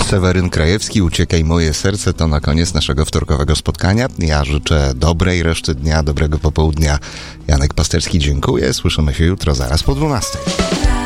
Seweryn Krajewski, Uciekaj moje serce, to na koniec naszego wtorkowego spotkania. Ja życzę dobrej reszty dnia, dobrego popołudnia. Janek Pasterski, dziękuję. Słyszymy się jutro zaraz po 12.